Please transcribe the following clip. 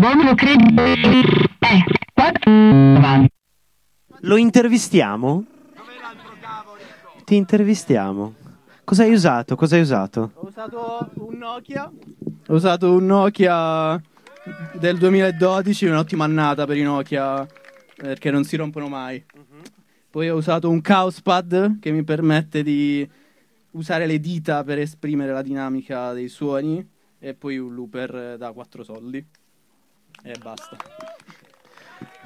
Bono credo. Lo intervistiamo? Ti intervistiamo. Cosa hai usato? Cosa hai usato? Ho usato un Nokia del 2012, un'ottima annata per i Nokia perché non si rompono mai. Poi ho usato un Causpad che mi permette di usare le dita per esprimere la dinamica dei suoni, e poi un looper da 4 soldi e basta.